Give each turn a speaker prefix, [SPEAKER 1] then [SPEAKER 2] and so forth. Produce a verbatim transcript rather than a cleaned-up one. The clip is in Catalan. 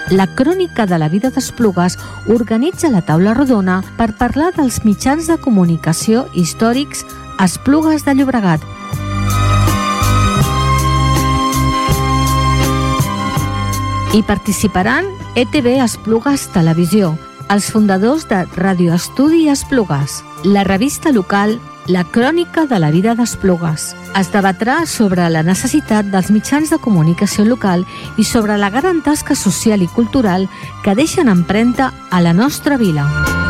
[SPEAKER 1] la Crònica de la vida d'Esplugues organitza la taula rodona per parlar dels mitjans de comunicació històrics a Esplugues de Llobregat. Hi participaran E T V Esplugues Televisió, els fundadors de Radio Estudi Esplugues, la revista local La Crònica de la vida d'Esplugues. Es debatrà sobre la necessitat dels mitjans de comunicació local i sobre la gran tasca social i cultural que deixen empremta a la nostra vila.